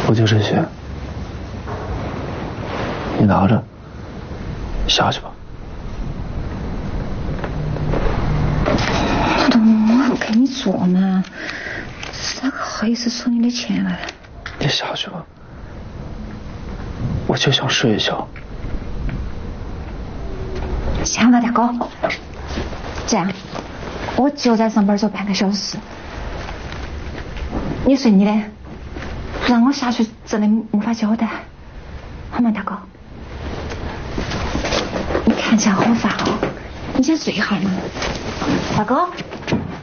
我就这些，你拿着，下去吧。 我给你做嘛，咋个好意思收你的钱了？ 你下去吧，我就想睡一觉。 行吧，大哥，这样，我就在上班走半个小时，你睡你的，让我下去真的无法交代，好吗，大哥？你看起来好烦哦，你先睡一会儿嘛，大哥。